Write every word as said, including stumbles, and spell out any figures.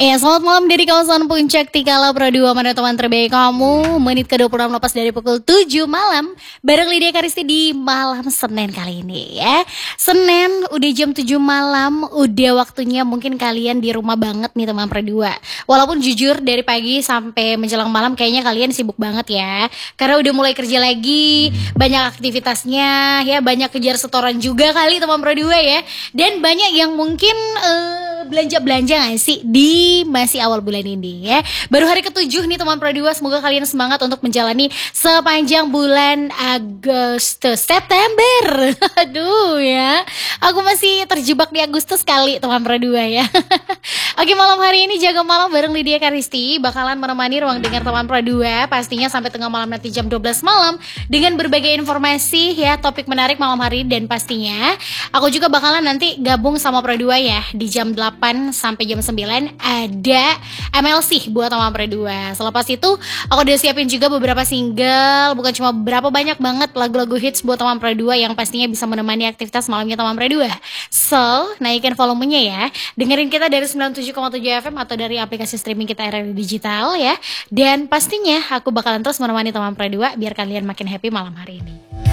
Ya, selamat malam dari kawasan Puncak Tikala Pro dua, mana teman terbaik kamu. Menit ke dua puluh enam lepas dari pukul tujuh malam. Bareng Lydia Karisti di malam Senin kali ini ya. Senin udah jam tujuh malam, udah waktunya mungkin kalian di rumah banget nih teman Pro dua. Walaupun jujur dari pagi sampai menjelang malam kayaknya kalian sibuk banget ya. Karena udah mulai kerja lagi, banyak aktivitasnya ya, banyak kejar setoran juga kali teman Pro dua ya. Dan banyak yang mungkin uh, belanja-belanja gak sih di masih awal bulan ini ya. Baru hari ketujuh nih teman Pro dua, semoga kalian semangat untuk menjalani sepanjang bulan Agustus, September. Aduh ya, aku masih terjebak di Agustus kali teman Pro dua ya. Oke, malam hari ini jaga malam bareng Lydia Karisti bakalan menemani ruang dengar teman Pro dua pastinya sampai tengah malam nanti jam dua belas malam dengan berbagai informasi ya, topik menarik malam hari. Dan pastinya aku juga bakalan nanti gabung sama Pro dua ya di jam delapan sampai jam sembilan ada M L C buat teman Pro dua. Selepas itu aku udah siapin juga beberapa single, bukan cuma beberapa, banyak banget lagu-lagu hits buat teman Pro dua yang pastinya bisa menemani aktivitas malamnya teman Pro dua. So, naikin volumenya ya. Dengerin kita dari sembilan puluh tujuh koma tujuh F M atau dari aplikasi streaming kita R R I Digital ya. Dan pastinya aku bakalan terus menemani teman Pro dua biar kalian makin happy malam hari ini.